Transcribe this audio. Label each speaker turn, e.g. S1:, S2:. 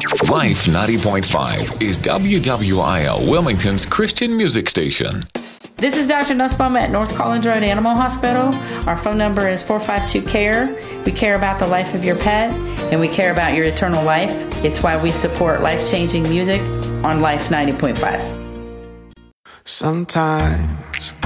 S1: Life 90.5 is WWIL Wilmington's Christian music station.
S2: This is Dr. Nussbaum at North Collins Road Animal Hospital. Our phone number is 452-CARE. We care about the life of your pet, and we care about your eternal life. It's why we support life-changing music on Life 90.5.
S3: Sometimes